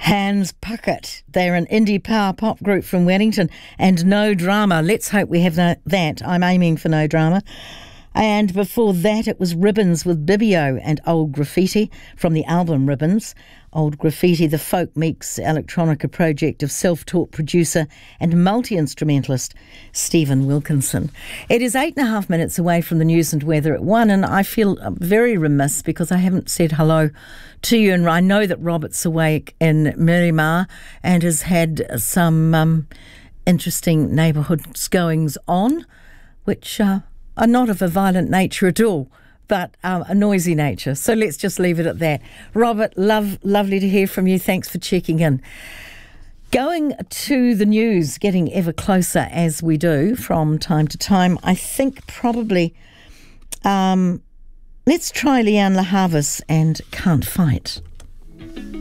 Hands Puckett. They're an indie power pop group from Wellington, and No Drama. Let's hope we have that. I'm aiming for No Drama. And before that, it was Ribbons with Bibio and Old Graffiti from the album Ribbons. Old Graffiti, the folk meets electronica project of self-taught producer and multi-instrumentalist Stephen Wilkinson. It is 8.5 minutes away from the news and weather at 1, and I feel very remiss because I haven't said hello to you. And I know that Robert's away in Miramar and has had some interesting neighbourhoods goings on, which are not of a violent nature at all, but a noisy nature. So let's just leave it at that. Robert, lovely to hear from you. Thanks for checking in. Going to the news, getting ever closer as we do from time to time, I think probably let's try Lianne La Havas and Can't Fight.